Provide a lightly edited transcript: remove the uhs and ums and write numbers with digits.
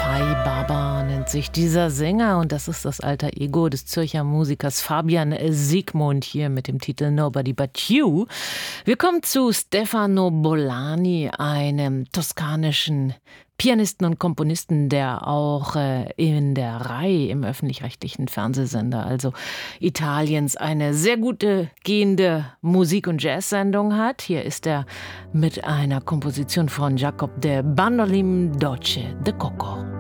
Kai Baba nennt sich dieser Sänger und das ist das alter Ego des Zürcher Musikers Fabian Siegmund hier mit dem Titel Nobody But You. Wir kommen zu Stefano Bollani, einem toskanischen Pianisten und Komponisten, der auch in der RAI, im öffentlich-rechtlichen Fernsehsender, also Italiens, eine sehr gute gehende Musik- und Jazzsendung hat. Hier ist er mit einer Komposition von Jacob de Bandolim Dolce de Coco.